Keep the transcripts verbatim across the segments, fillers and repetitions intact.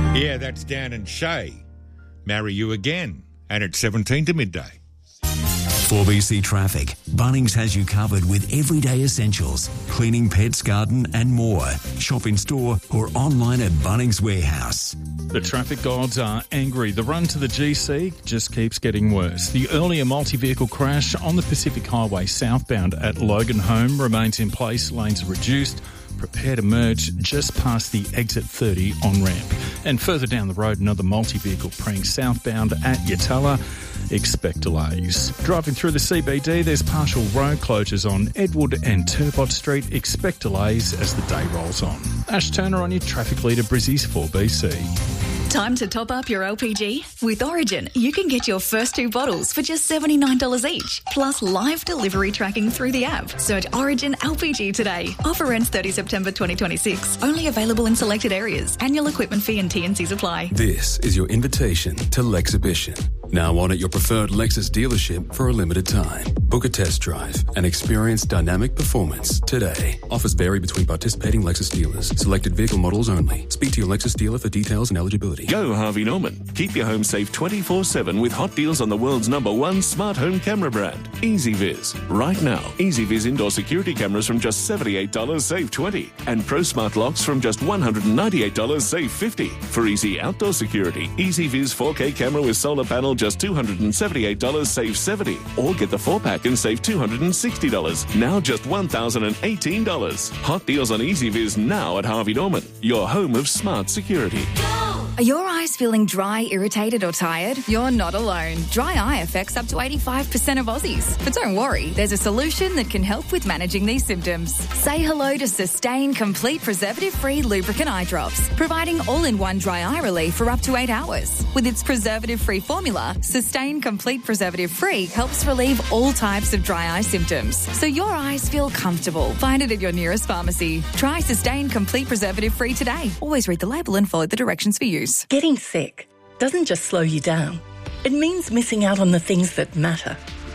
Yeah, that's Dan and Shay. Marry You Again. And it's seventeen to midday. four B C Traffic. Bunnings has you covered with everyday essentials, cleaning, pets, garden and more. Shop in store or online at Bunnings Warehouse. The traffic gods are angry. The run to the G C just keeps getting worse. The earlier multi-vehicle crash on the Pacific Highway southbound at Loganholme remains in place. Lanes are reduced. Prepare to merge just past the exit thirty on-ramp. And further down the road, another multi-vehicle prank southbound at Yatala. Expect delays. Driving through the C B D, there's partial road closures on Edward and Turbot Street. Expect delays as the day rolls on. Ash Turner on your traffic leader, Brizzy's four B C. Time to top up your L P G? With Origin, you can get your first two bottles for just seventy-nine dollars each, plus live delivery tracking through the app. Search Origin L P G today. Offer ends thirtieth September twenty twenty-six. Only available in selected areas. Annual equipment fee and T and Cs apply. This is your invitation to Lexhibition. Now on at your preferred Lexus dealership for a limited time. Book a test drive and experience dynamic performance today. Offers vary between participating Lexus dealers. Selected vehicle models only. Speak to your Lexus dealer for details and eligibility. Go Harvey Norman. Keep your home safe twenty-four seven with hot deals on the world's number one smart home camera brand, EasyViz. Right now, EasyViz indoor security cameras from just seventy-eight dollars, save twenty dollars. And Pro Smart locks from just one hundred ninety-eight dollars, save fifty dollars. For easy outdoor security, EasyViz four K camera with solar panel just two hundred seventy-eight dollars, save seventy dollars. Or get the four pack and save two hundred sixty dollars. Now just one thousand eighteen dollars. Hot deals on EasyViz now at Harvey Norman, your home of smart security. Are your eyes feeling dry, irritated or tired? You're not alone. Dry eye affects up to eighty-five percent of Aussies. But don't worry, there's a solution that can help with managing these symptoms. Say hello to Sustain Complete Preservative-Free Lubricant Eye Drops, providing all-in-one dry eye relief for up to eight hours. With its preservative-free formula, Sustain Complete Preservative-Free helps relieve all types of dry eye symptoms, so your eyes feel comfortable. Find it at your nearest pharmacy. Try Sustain Complete Preservative-Free today. Always read the label and follow the directions for use. Getting sick doesn't just slow you down. It means missing out on the things that matter.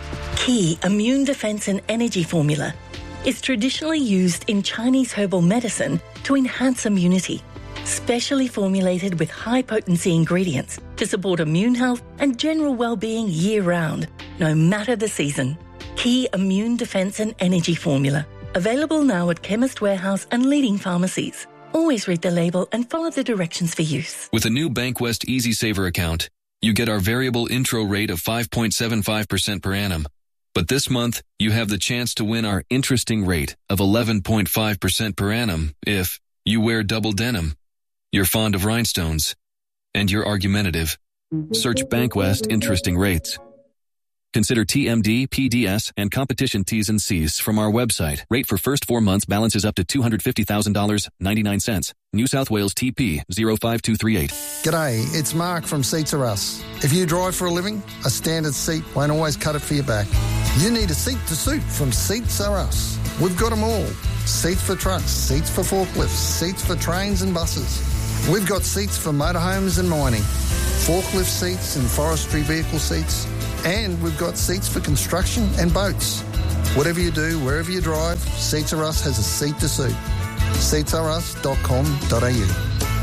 Key Immune Defense and Energy Formula is traditionally used in Chinese herbal medicine to enhance immunity, specially formulated with high-potency ingredients to support immune health and general well-being year-round, no matter the season. Key Immune Defense and Energy Formula. Available now at Chemist Warehouse and leading pharmacies. Always read the label and follow the directions for use. With a new Bankwest Easy Saver account, you get our variable intro rate of five point seven five percent per annum. But this month, you have the chance to win our interesting rate of eleven point five percent per annum if you wear double denim, you're fond of rhinestones, and you're argumentative. Search Bankwest Interesting Rates. Consider T M D, P D S, and competition T's and C's from our website. Rate for first four months balances up to two hundred fifty thousand dollars and ninety-nine cents. New South Wales T P zero five two three eight. G'day, it's Mark from Seats Are Us. If you drive for a living, a standard seat won't always cut it for your back. You need a seat to suit from Seats Are Us. We've got them all. Seats for trucks, seats for forklifts, seats for trains and buses. We've got seats for motorhomes and mining, forklift seats and forestry vehicle seats. And we've got seats for construction and boats. Whatever you do, wherever you drive, Seats Are Us has a seat to suit. seats are us dot com dot a u.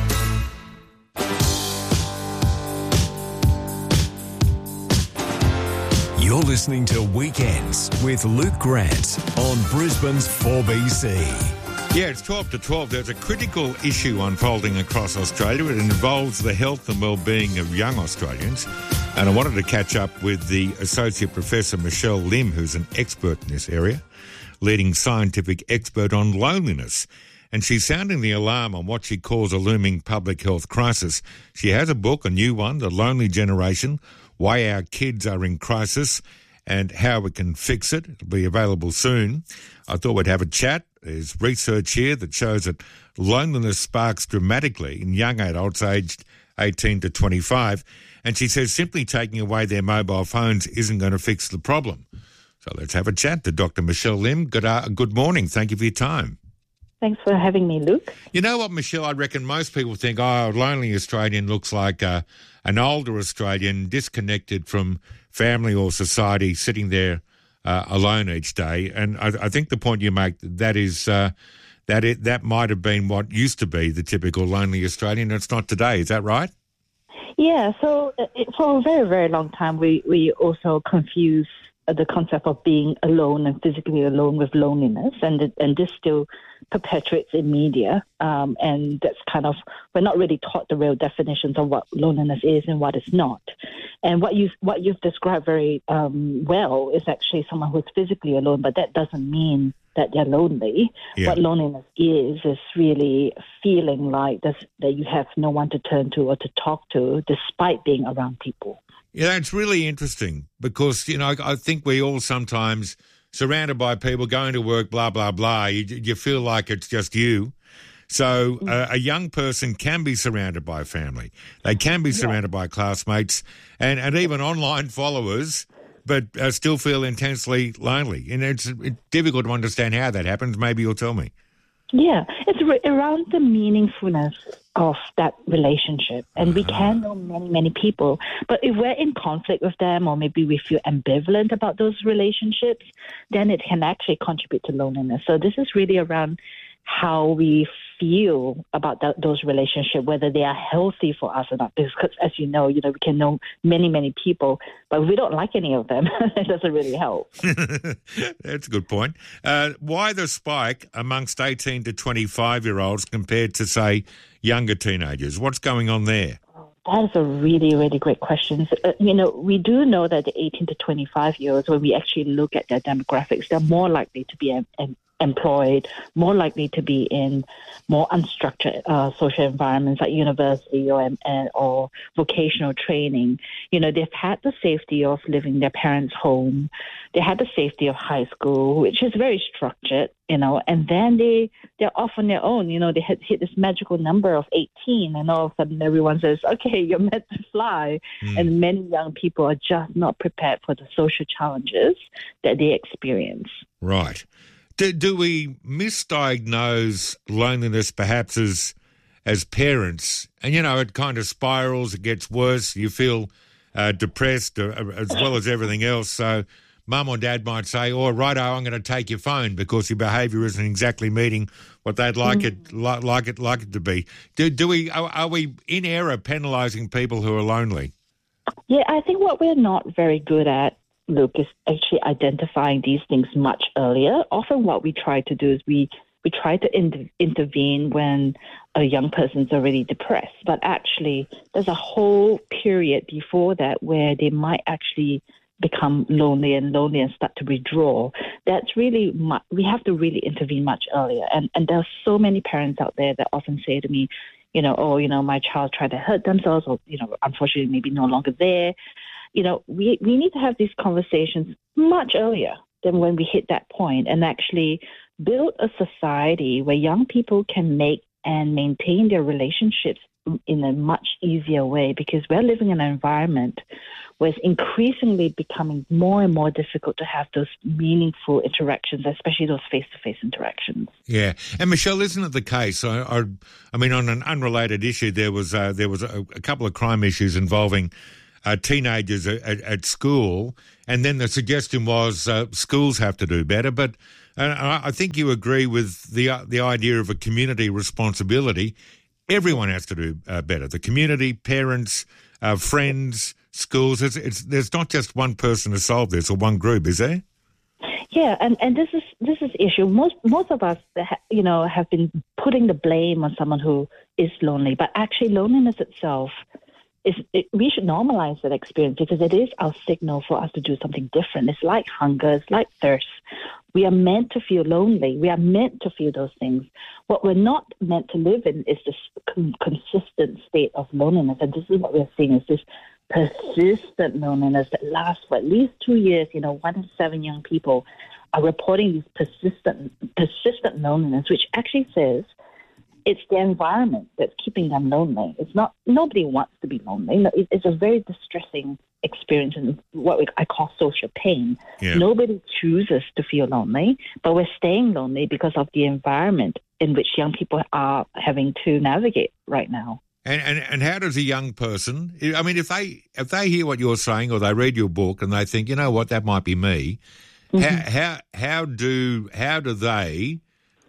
You're listening to Weekends with Luke Grant on Brisbane's four B C. Yeah, it's twelve to twelve. There's a critical issue unfolding across Australia. It involves the health and well-being of young Australians. And I wanted to catch up with the Associate Professor Michelle Lim, who's an expert in this area, leading scientific expert on loneliness. And she's sounding the alarm on what she calls a looming public health crisis. She has a book, a new one, The Lonely Generation, Why Our Kids Are in Crisis and How We Can Fix It. It'll be available soon. I thought we'd have a chat. There's research here that shows that loneliness sparks dramatically in young adults aged eighteen to twenty-five. And she says simply taking away their mobile phones isn't going to fix the problem. So let's have a chat to Doctor Michelle Lim. Good, uh, good morning. Thank you for your time. Thanks for having me, Luke. You know what, Michelle? I reckon most people think, oh, a lonely Australian looks like uh, an older Australian disconnected from family or society, sitting there uh, alone each day. And I, I think the point you make, that is uh, that it that might have been what used to be the typical lonely Australian. It's not today. Is that right? Yeah, so uh, it, for a very, very long time, we, we also confuse uh, the concept of being alone and physically alone with loneliness, and it, and this still perpetuates in media, um, and that's kind of, we're not really taught the real definitions of what loneliness is and what it's not. And what, you, what you've described very um, well is actually someone who's physically alone, but that doesn't mean that they're lonely. Yeah. What loneliness is, is really feeling like this, that you have no one to turn to or to talk to despite being around people. Yeah, it's really interesting because, you know, I think we all sometimes, surrounded by people, going to work, blah, blah, blah, you, you feel like it's just you. So mm. uh, a young person can be surrounded by family. They can be surrounded yeah. by classmates and, and even online followers, but uh, still feel intensely lonely. And it's, it's difficult to understand how that happens. Maybe you'll tell me. Yeah, it's re- around the meaningfulness of that relationship. And uh-huh. we can know many, many people, but if we're in conflict with them or maybe we feel ambivalent about those relationships, then it can actually contribute to loneliness. So this is really around how we feel about that, those relationships, whether they are healthy for us or not. Because, as you know, you know, we can know many, many people, but if we don't like any of them, it doesn't really help. That's a good point. Uh, why the spike amongst eighteen to twenty-five-year-olds compared to, say, younger teenagers? What's going on there? That is a really, really great question. Uh, you know, we do know that the eighteen to twenty-five-year-olds, when we actually look at their demographics, they're more likely to be em- em- employed, more likely to be in more unstructured uh, social environments like university or uh, or vocational training. You know, they've had the safety of living in their parents' home. They had the safety of high school, which is very structured, you know, and then they, they're off on their own. You know, they had hit this magical number of eighteen, and all of a sudden everyone says, okay, you're meant to fly. Mm. And many young people are just not prepared for the social challenges that they experience. Right. Do, do we misdiagnose loneliness perhaps as as parents? And, you know, it kind of spirals, it gets worse, you feel uh, depressed uh, as well as everything else. So mum or dad might say, oh, righto, I'm going to take your phone because your behaviour isn't exactly meeting what they'd like mm. it li- like it like it to be. Do, do we are, are we in error penalising people who are lonely? Yeah, I think what we're not very good at, Luke, is actually identifying these things much earlier. Often what we try to do is we, we try to in, intervene when a young person's already depressed. But actually, there's a whole period before that where they might actually become lonely and lonely and start to withdraw. That's really, mu- we have to really intervene much earlier. And, and there are so many parents out there that often say to me, you know, oh, you know, my child tried to hurt themselves or, you know, unfortunately maybe no longer there. You know, we, we need to have these conversations much earlier than when we hit that point and actually build a society where young people can make and maintain their relationships in a much easier way, because we're living in an environment where it's increasingly becoming more and more difficult to have those meaningful interactions, especially those face-to-face interactions. Yeah. And Michelle, isn't it the case? I, I, I mean, on an unrelated issue, there was, uh, there was a, a couple of crime issues involving Uh, teenagers at, at school, and then the suggestion was uh, schools have to do better. But uh, I think you agree with the uh, the idea of a community responsibility. Everyone has to do uh, better. The community, parents, uh, friends, schools. It's, it's, there's not just one person to solve this or one group, is there? Yeah, and, and this is this is the issue. Most most of us, you know, have been putting the blame on someone who is lonely, but actually loneliness itself. Is, it, we should normalize that experience because it is our signal for us to do something different. It's like hunger, it's like thirst. We are meant to feel lonely. We are meant to feel those things. What we're not meant to live in is this con- consistent state of loneliness. And this is what we're seeing is this persistent loneliness that lasts for at least two years. You know, one in seven young people are reporting this persistent, persistent loneliness, which actually says it's the environment that's keeping them lonely. It's not, nobody wants to be lonely. It's a very distressing experience and what we, I call social pain. Yeah. Nobody chooses to feel lonely, but we're staying lonely because of the environment in which young people are having to navigate right now. And, and and how does a young person, I mean, if they if they hear what you're saying or they read your book and they think, you know what, that might be me, mm-hmm. how, how how do how do they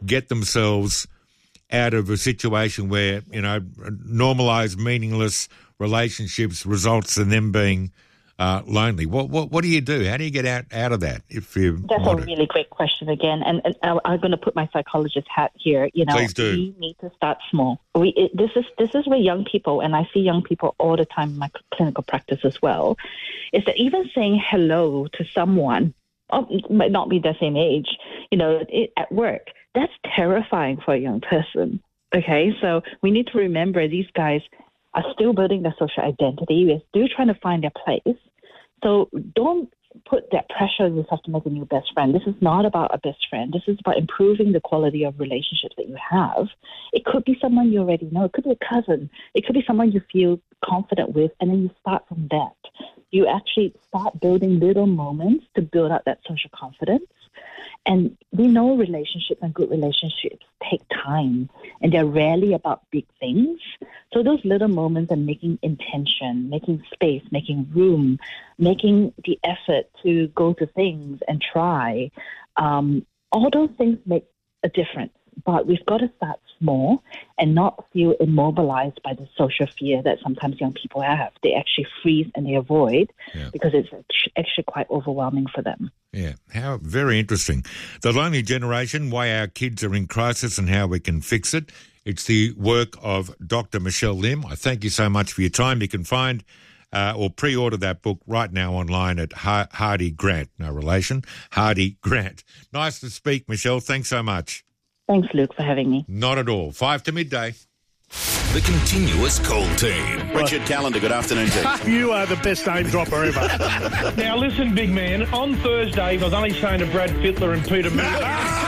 get themselves out of a situation where, you know, normalised, meaningless relationships results in them being uh, lonely? What, what what do you do? How do you get out, out of that? If you That's want a it? really great question again, and, and I, I'm going to put my psychologist hat here. You know, Please do. We need to start small. We it, this is this is where young people, and I see young people all the time in my clinical practice as well, is that even saying hello to someone, oh, it might not be the same age, you know, it, at work, that's terrifying for a young person. Okay, so we need to remember these guys are still building their social identity. We're still trying to find their place. So don't put that pressure on yourself to make a new best friend. This is not about a best friend. This is about improving the quality of relationships that you have. It could be someone you already know. It could be a cousin. It could be someone you feel confident with, and then you start from that. You actually start building little moments to build up that social confidence. And we know relationships and good relationships take time, and they're rarely about big things. So those little moments of making intention, making space, making room, making the effort to go to things and try, um, all those things make a difference. But we've got to start small and not feel immobilized by the social fear that sometimes young people have. They actually freeze and they avoid yeah. because it's actually quite overwhelming for them. Yeah, how very interesting. The Lonely Generation, Why Our Kids Are in Crisis and How We Can Fix It. It's the work of Doctor Michelle Lim. I thank you so much for your time. You can find uh, or pre-order that book right now online at Hardy Grant. No relation, Hardy Grant. Nice to speak, Michelle. Thanks so much. Thanks, Luke, for having me. Not at all. Five to midday. The Continuous Call Team. Richard Callender, good afternoon to you. You are the best name dropper ever. Now, listen, big man. On Thursday, I was only saying to Brad Fittler and Peter Murray.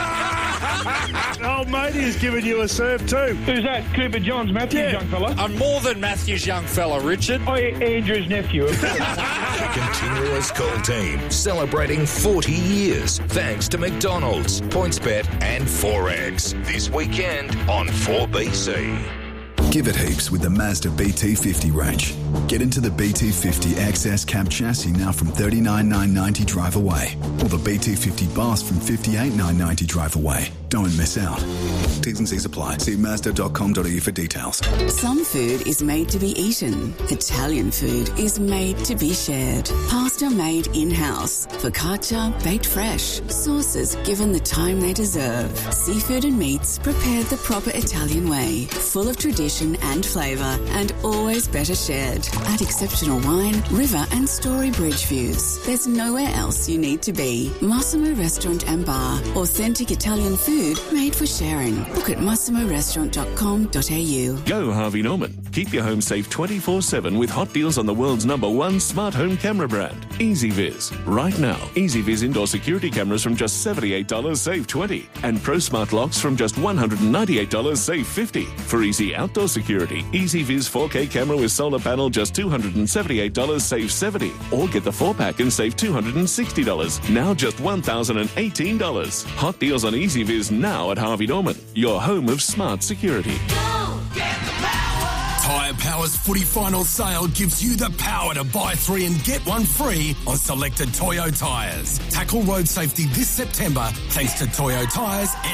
Old matey has given you a serve too. Who's that? Cooper Johns, Matthew's yeah. young fella? I'm more than Matthew's young fella, Richard. Oh, yeah, Andrew's nephew. The Continuous Call Team, celebrating forty years thanks to McDonald's, PointsBet and Forex. This weekend on four B C. Give it heaps with the Mazda B T fifty range. Get into the B T fifty X S cab chassis now from thirty-nine thousand nine hundred ninety dollars drive away, or the B T fifty Bus from fifty-eight thousand nine hundred ninety dollars drive away. Don't miss out. T's and C's apply. See mazda dot com dot a u for details. Some food is made to be eaten. Italian food is made to be shared. Pasta made in-house. Focaccia baked fresh. Sauces given the time they deserve. Seafood and meats prepared the proper Italian way. Full of tradition and flavour, and always better shared. At exceptional wine, river and story bridge views. There's nowhere else you need to be. Massimo Restaurant and Bar. Authentic Italian food made for sharing. Book at massimo restaurant dot com dot a u. Go Harvey Norman. Keep your home safe twenty-four seven with hot deals on the world's number one smart home camera brand, EasyViz. Right now, EasyViz indoor security cameras from just seventy-eight dollars, save twenty dollars. And Pro Smart locks from just one hundred ninety-eight dollars, save fifty dollars. For easy outdoor security, EasyViz four K camera with solar panel just two hundred seventy-eight dollars, save seventy dollars. Or get the four pack and save two hundred sixty dollars. Now just one thousand eighteen dollars. Hot deals on EasyViz now at Harvey Norman, your home of smart security. Go get the power! Tyre Power's footy final sale gives you the power to buy three and get one free on selected Toyo tyres. Tackle road safety this September thanks to Toyo tyres and